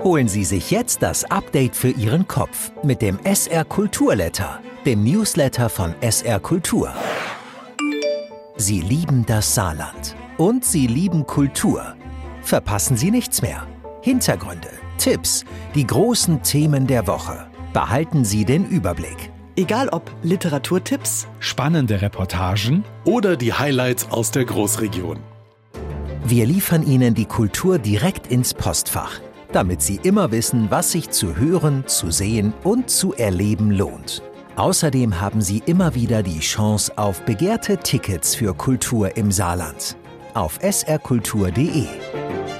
Holen Sie sich jetzt das Update für Ihren Kopf mit dem SR Kulturletter, dem Newsletter von SR Kultur. Sie lieben das Saarland und Sie lieben Kultur. Verpassen Sie nichts mehr. Hintergründe, Tipps, die großen Themen der Woche. Behalten Sie den Überblick. Egal ob Literaturtipps, spannende Reportagen oder die Highlights aus der Großregion. Wir liefern Ihnen die Kultur direkt ins Postfach, damit Sie immer wissen, was sich zu hören, zu sehen und zu erleben lohnt. Außerdem haben Sie immer wieder die Chance auf begehrte Tickets für Kultur im Saarland. Auf srkultur.de.